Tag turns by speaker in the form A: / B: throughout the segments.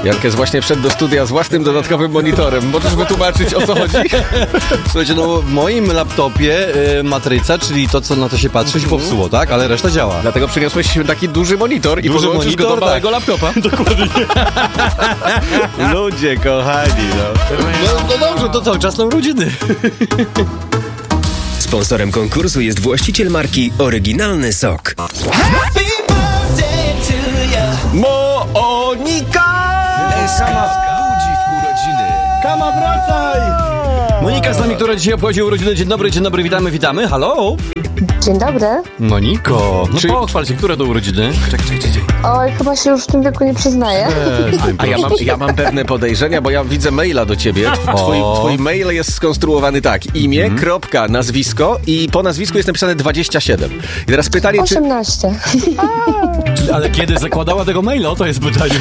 A: Jankes właśnie wszedł do studia z własnym dodatkowym monitorem. Możesz wytłumaczyć, o co chodzi?
B: Słuchajcie, no w moim laptopie matryca, czyli to, co na to się patrzy, się popsuło, tak? Ale reszta działa.
A: Dlatego przyniosłeś taki duży monitor i podłączysz go do małego laptopa.
B: Dokładnie.
A: Ludzie kochani,
B: No dobrze, to cały czas są rodziny.
C: Sponsorem konkursu jest właściciel marki Oryginalny Sok.
A: Monika!
C: Budzi w urodziny.
B: Kama, wracaj! Monika z nami, która dzisiaj obchodzi urodziny. Dzień dobry, witamy. Halo?
D: Dzień dobry.
B: Moniko, no
A: Czy-
B: pochwal się, które to urodziny? Czekaj.
D: Oj, chyba się już w tym wieku nie przyznaję.
A: A ja mam pewne podejrzenia, bo ja widzę maila do ciebie. Twój mail jest skonstruowany tak. Imię, kropka, nazwisko i po nazwisku jest napisane 27. I teraz pytanie, czy...
D: 18.
B: Ale kiedy zakładała tego maila? O, to jest pytanie.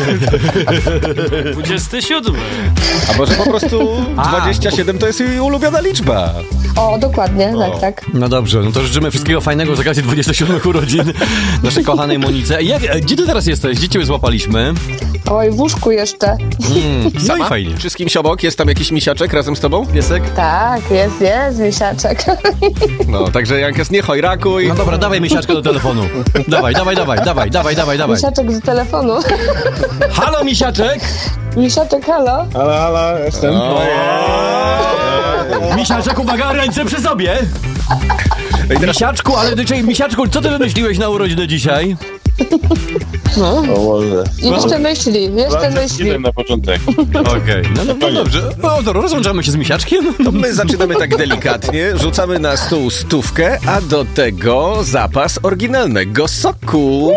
E: 27.
A: A może po prostu 27 to jest jej ulubiona liczba.
D: O, dokładnie, tak.
B: No dobrze, no to życzymy wszystkiego fajnego z okazji 27 urodzin naszej kochanej Monice. Gdzie ty teraz jesteś? Gdzie cię złapaliśmy?
D: Oj, w łóżku jeszcze.
B: No i fajnie.
A: Czy z kimś obok? Jest tam jakiś misiaczek razem z tobą?
B: Piesek?
D: Tak, jest, misiaczek.
A: No, także Jankes, nie chojrakuj.
B: No dobra, dawaj misiaczkę do telefonu. Dawaj.
D: Misiaczek z telefonu.
B: Halo, misiaczek!
D: Misiaczek, halo?
F: Halo, jestem.
B: Misiaczek, uwaga, ręce przy sobie! Misiaczku, co ty wymyśliłeś na urodziny dzisiaj?
F: O Boże.
D: Jeszcze myśli.
F: Jeden na początek.
B: Okej. No dobrze. No to rozłączamy się z misiaczkiem.
A: To my zaczynamy tak delikatnie, rzucamy na stół 100, a do tego zapas oryginalnego soku.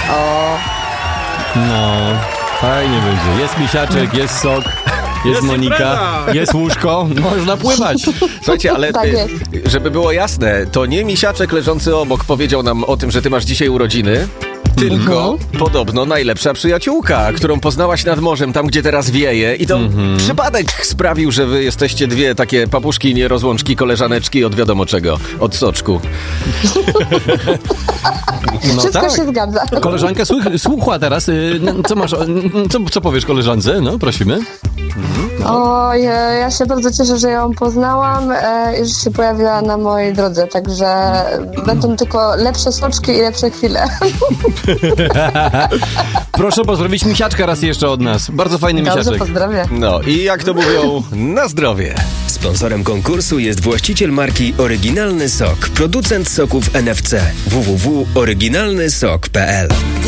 B: No, fajnie będzie. Jest misiaczek, jest sok, jest Monika, jest łóżko, można pływać.
A: Słuchajcie, ale
D: Tak jest.
A: żeby było jasne, to nie misiaczek leżący obok powiedział nam o tym, że ty masz dzisiaj urodziny, tylko podobno najlepsza przyjaciółka, którą poznałaś nad morzem, tam gdzie teraz wieje i to przypadek sprawił, że wy jesteście dwie takie papuszki, nierozłączki, koleżaneczki od wiadomo czego, od soczku.
B: No
D: Wszystko
B: tak.
D: się zgadza.
B: Koleżanka słucha teraz. Co masz? Co powiesz koleżance? No, prosimy.
D: Oj, ja się bardzo cieszę, że ją poznałam i że się pojawiła na mojej drodze, także będą tylko lepsze soczki i lepsze chwile.
B: Proszę pozdrowić misiaczka raz jeszcze od nas. Bardzo fajny
D: Dobrze,
B: misiaczek.
D: pozdrawiam.
A: No i jak to mówią, na zdrowie.
C: Sponsorem konkursu jest właściciel marki Oryginalny Sok. Producent soków NFC. www.oryginalnysok.pl